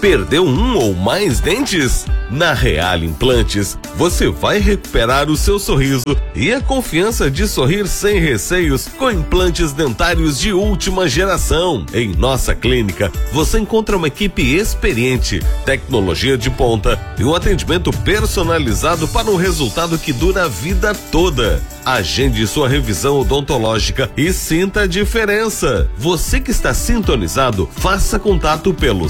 Perdeu um ou mais dentes? Na Real Implantes, você vai recuperar o seu sorriso e a confiança de sorrir sem receios com implantes dentários de última geração. Em nossa clínica, você encontra uma equipe experiente, tecnologia de ponta e um atendimento personalizado para um resultado que dura a vida toda. Agende sua revisão odontológica e sinta a diferença. Você que está sintonizado, faça contato pelo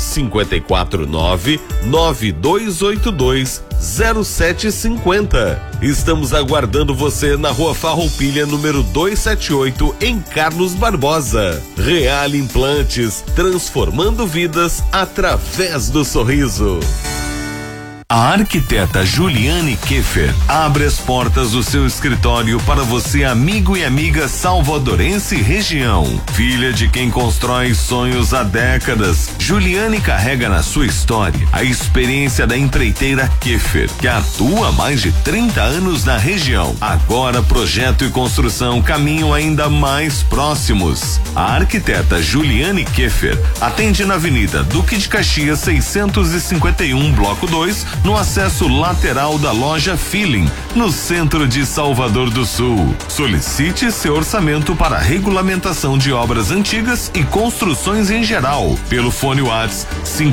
549-9282-0750. Estamos aguardando você na Rua Farroupilha, número 278, em Carlos Barbosa. Real Implantes, transformando vidas através do sorriso. A arquiteta Juliane Keffer abre as portas do seu escritório para você, amigo e amiga salvadorense e região. Filha de quem constrói sonhos há décadas, Juliane carrega na sua história a experiência da empreiteira Keffer, que atua há mais de 30 anos na região. Agora, projeto e construção caminham ainda mais próximos. A arquiteta Juliane Keffer atende na Avenida Duque de Caxias 651, Bloco 2, no acesso lateral da loja Feeling, no centro de Salvador do Sul. Solicite seu orçamento para regulamentação de obras antigas e construções em geral, pelo fone WhatsApp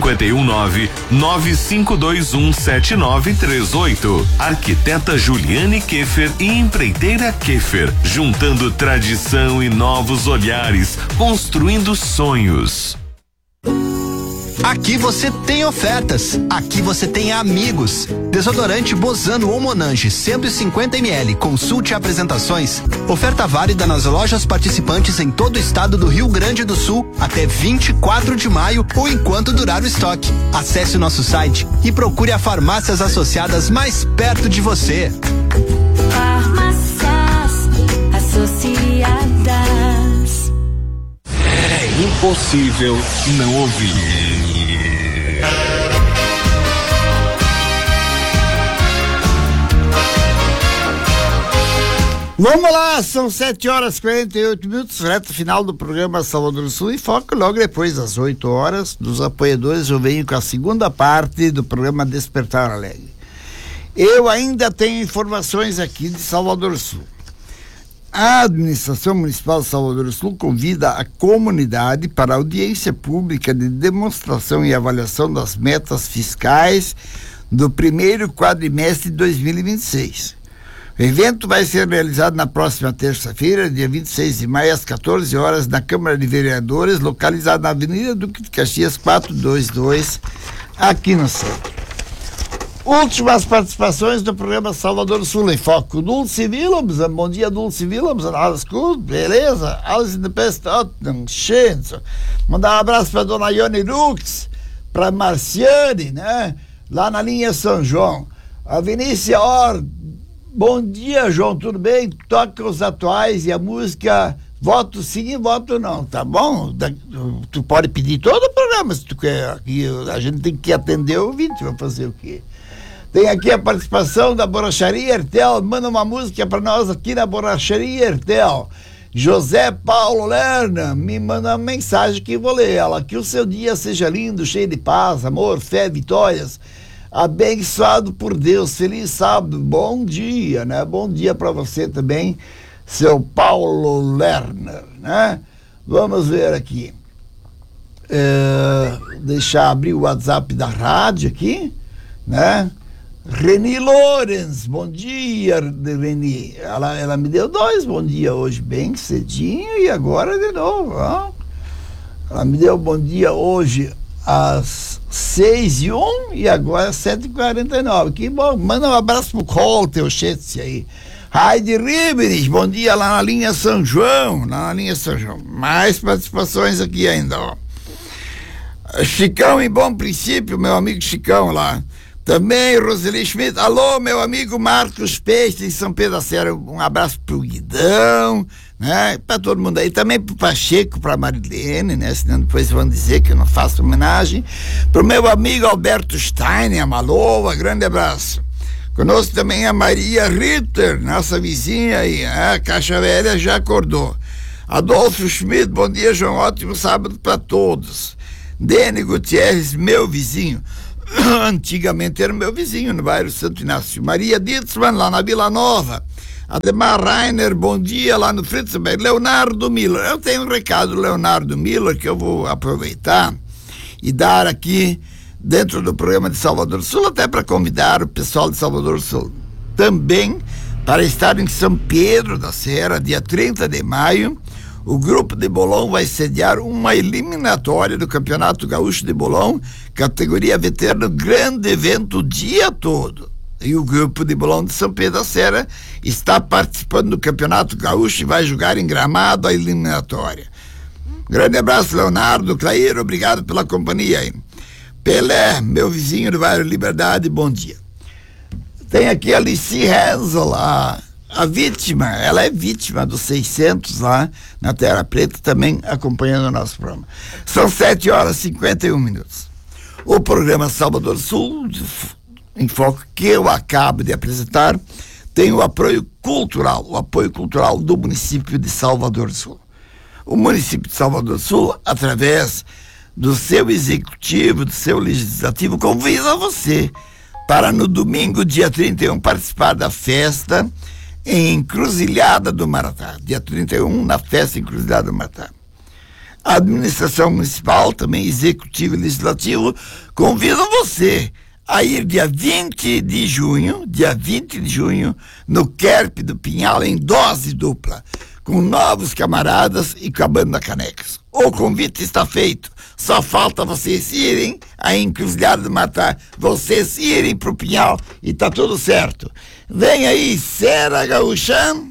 519-9521-7938. Arquiteta Juliane Keffer e empreiteira Keffer, juntando tradição e novos olhares, construindo sonhos. Aqui você tem ofertas, aqui você tem amigos. Desodorante Bozano ou Monange 150 ml, consulte apresentações. Oferta válida nas lojas participantes em todo o estado do Rio Grande do Sul até 24 de maio ou enquanto durar o estoque. Acesse o nosso site e procure as farmácias associadas mais perto de você. Farmácias Associadas. É impossível não ouvir. Vamos lá, são 7h48, reta final do programa Salvador do Sul e Foco. Logo depois das 8 horas dos apoiadores eu venho com a segunda parte do programa Despertar Alegre. Eu ainda tenho informações aqui de Salvador do Sul. A Administração Municipal de Salvador do Sul convida a comunidade para a audiência pública de demonstração e avaliação das metas fiscais do primeiro quadrimestre de 2026. O evento vai ser realizado na próxima terça-feira, dia 26 de maio, às 14 horas, na Câmara de Vereadores, localizada na Avenida Duque de Caxias 422, aqui no centro. Últimas participações do programa Salvador do Sul em Foco. Dulce Willems, bom dia Dulce Willems, alles gut, beleza? Alles in the best Ordnung, schön. Mandar um abraço para dona Ione Lux, para Marciane, né? Lá na linha São João. A Vinícia Or, bom dia João, tudo bem? Toca os atuais e a música voto sim e voto não, tá bom? Tu pode pedir todo o programa se tu quer. Aqui a gente tem que atender o ouvinte, vai fazer o quê? Tem aqui a participação da Borracharia Hertel, manda uma música para nós aqui na Borracharia Hertel. José Paulo Lerner me manda uma mensagem que vou ler ela. Que o seu dia seja lindo, cheio de paz, amor, fé, vitórias. Abençoado por Deus, feliz sábado, bom dia, né? Bom dia para você também, seu Paulo Lerner, né? Vamos ver aqui. Deixar abrir o WhatsApp da rádio aqui, né? Reni Lorenz, bom dia, Reni. Ela me deu 2 bom dia hoje, bem cedinho, e agora de novo, ó. Ela me deu bom dia hoje às 6h01 e agora às 7h49. Que bom, manda um abraço pro Col, teu chat aí. Heidi Ribenes, bom dia lá na linha São João, mais participações aqui ainda, ó. Chicão em Bom Princípio, meu amigo Chicão lá. Também Roseli Schmidt, alô meu amigo Marcos Peixe em São Pedro da Serra, um abraço pro Guidão, né, pra todo mundo aí, também pro Pacheco, pra Marilene, né, senão depois vão dizer que eu não faço homenagem, pro meu amigo Alberto Stein, a Maloa, grande abraço. Conosco também a Maria Ritter, nossa vizinha aí, a Caixa Velha já acordou. Adolfo Schmidt, bom dia João, ótimo sábado pra todos. Dene Gutierrez, meu vizinho. Antigamente era meu vizinho no bairro Santo Inácio. Maria Ditzmann, lá na Vila Nova. Ademar Rainer, bom dia, lá no Fritzberg. Leonardo Miller. Eu tenho um recado do Leonardo Miller que eu vou aproveitar e dar aqui dentro do programa de Salvador do Sul, até para convidar o pessoal de Salvador do Sul também para estar em São Pedro da Serra, dia 30 de maio. O grupo de bolão vai sediar uma eliminatória do Campeonato Gaúcho de Bolão, categoria veterano, grande evento o dia todo. E o grupo de bolão de São Pedro da Serra está participando do Campeonato Gaúcho e vai jogar em Gramado a eliminatória. Grande abraço, Leonardo, Clair, obrigado pela companhia aí. Pelé, meu vizinho do bairro Liberdade, bom dia. Tem aqui a Alice Hansel, a vítima, ela é vítima dos 600 lá na Terra Preta, também acompanhando o nosso programa. São 7h51. O programa Salvador Sul, em foco, que eu acabo de apresentar, tem o apoio cultural do município de Salvador do Sul. O município de Salvador do Sul, através do seu executivo, do seu legislativo, convida você para no domingo, dia 31, participar da festa em Encruzilhada do Maratá. Dia 31, na festa Encruzilhada do Maratá. A administração municipal, também executivo e legislativo, convidam você a ir dia 20 de junho, no Kerp do Pinhal, em dose dupla, com novos camaradas e com a banda Canecas. O convite está feito. Só falta vocês irem a Encruzilhada do Maratá, vocês irem pro Pinhal e tá tudo certo. Vem aí, Serra Gaúcha.